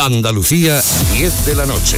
Andalucía, 10 de la noche.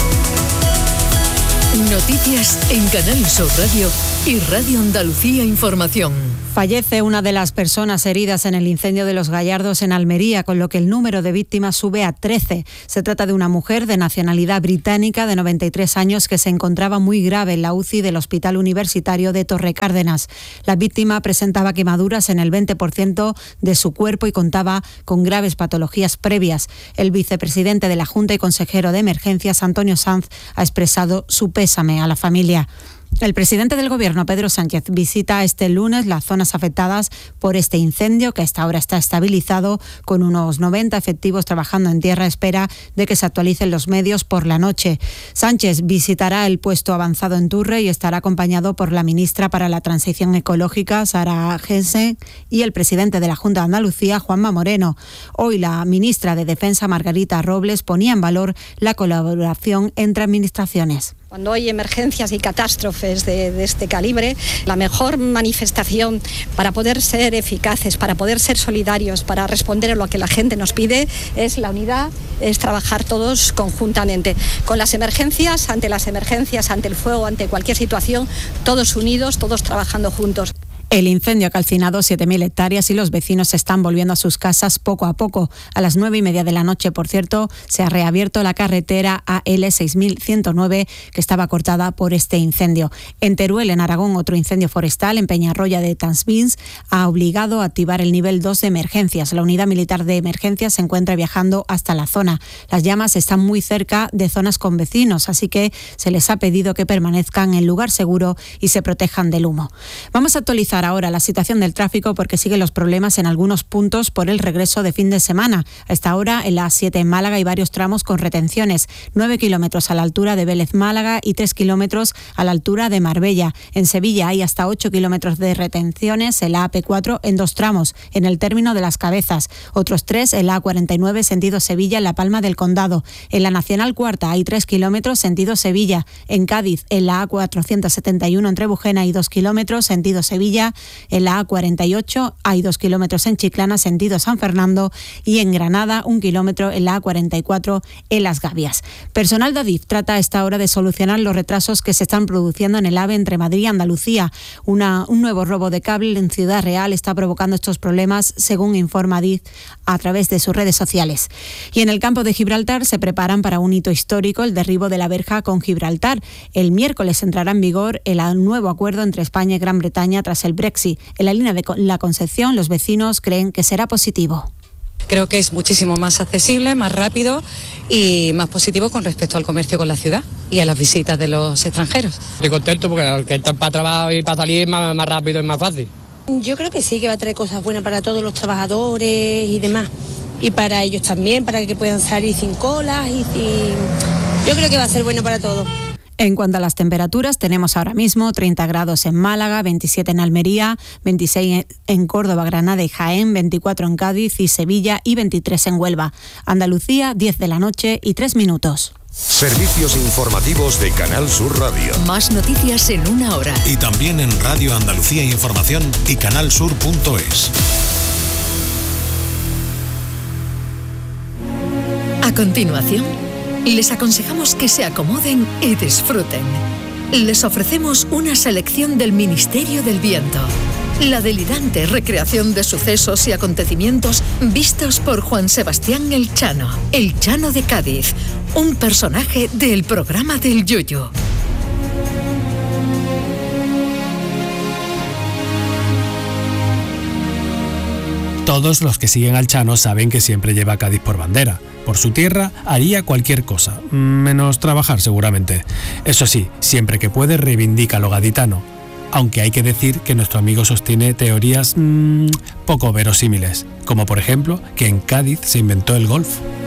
Noticias en Canal Sur Radio y Radio Andalucía Información. Fallece una de las personas heridas en el incendio de Los Gallardos en Almería, con lo que el número de víctimas sube a 13. Se trata de una mujer de nacionalidad británica de 93 años que se encontraba muy grave en la UCI del Hospital Universitario de Torrecárdenas. La víctima presentaba quemaduras en el 20% de su cuerpo y contaba con graves patologías previas. El vicepresidente de la Junta y consejero de Emergencias, Antonio Sanz, ha expresado su pésame a la familia. El presidente del Gobierno, Pedro Sánchez, visita este lunes las zonas afectadas por este incendio, que hasta ahora está estabilizado, con unos 90 efectivos trabajando en tierra a espera de que se actualicen los medios por la noche. Sánchez visitará el puesto avanzado en Turre y estará acompañado por la ministra para la Transición Ecológica, Sara Jensen, y el presidente de la Junta de Andalucía, Juanma Moreno. Hoy la ministra de Defensa, Margarita Robles, ponía en valor la colaboración entre administraciones. Cuando hay emergencias y catástrofes de este calibre, la mejor manifestación para poder ser eficaces, para poder ser solidarios, para responder a lo que la gente nos pide, es la unidad, es trabajar todos conjuntamente. Con las emergencias, ante el fuego, ante cualquier situación, todos unidos, todos trabajando juntos. El incendio ha calcinado 7.000 hectáreas y los vecinos se están volviendo a sus casas poco a poco. A las 9:30 de la noche, por cierto, se ha reabierto la carretera AL 6109 que estaba cortada por este incendio. En Teruel, en Aragón, otro incendio forestal en Peñarroya de Tansbins ha obligado a activar el nivel 2 de emergencias. La unidad militar de emergencias se encuentra viajando hasta la zona. Las llamas están muy cerca de zonas con vecinos, así que se les ha pedido que permanezcan en lugar seguro y se protejan del humo. Vamos a actualizar ahora la situación del tráfico porque siguen los problemas en algunos puntos por el regreso de fin de semana. A esta hora en la A7 en Málaga hay varios tramos con retenciones, 9 kilómetros a la altura de Vélez Málaga y 3 kilómetros a la altura de Marbella. En Sevilla hay hasta 8 kilómetros de retenciones en la AP4 en 2 tramos, en el término de Las Cabezas. Otros 3 en la A49 sentido Sevilla en La Palma del Condado. En la Nacional Cuarta hay 3 kilómetros sentido Sevilla. En Cádiz en la A471 entre Bujena y 2 kilómetros sentido Sevilla. En la A48 hay 2 kilómetros en Chiclana, sentido San Fernando, y en Granada 1 kilómetro en la A44 en Las Gavias. Personal de Adif trata a esta hora de solucionar los retrasos que se están produciendo en el AVE entre Madrid y Andalucía. Un nuevo robo de cable en Ciudad Real está provocando estos problemas, según informa Adif a través de sus redes sociales. Y en el campo de Gibraltar se preparan para un hito histórico, el derribo de la verja con Gibraltar. El miércoles entrará en vigor el nuevo acuerdo entre España y Gran Bretaña tras el Brexit. En la línea de la Concepción, los vecinos creen que será positivo. Creo que es muchísimo más accesible, más rápido y más positivo con respecto al comercio con la ciudad y a las visitas de los extranjeros. Estoy contento porque para trabajar y para salir es más rápido y más fácil. Yo creo que sí, que va a traer cosas buenas para todos los trabajadores y demás. Y para ellos también, para que puedan salir sin colas y sin... Yo creo que va a ser bueno para todos. En cuanto a las temperaturas, tenemos ahora mismo 30 grados en Málaga, 27 en Almería, 26 en Córdoba, Granada y Jaén, 24 en Cádiz y Sevilla y 23 en Huelva. Andalucía, 10 de la noche y 3 minutos. Servicios informativos de Canal Sur Radio. Más noticias en una hora. Y también en Radio Andalucía Información y canalsur.es. A continuación, les aconsejamos que se acomoden y disfruten. Les ofrecemos una selección del Ministerio del Viento. La delirante recreación de sucesos y acontecimientos vistos por Juan Sebastián el Chano de Cádiz, un personaje del programa del Yoyo. Todos los que siguen al Chano saben que siempre lleva a Cádiz por bandera. Por su tierra haría cualquier cosa, menos trabajar seguramente. Eso sí, siempre que puede reivindica lo gaditano. Aunque hay que decir que nuestro amigo sostiene teorías poco verosímiles, como por ejemplo que en Cádiz se inventó el golf.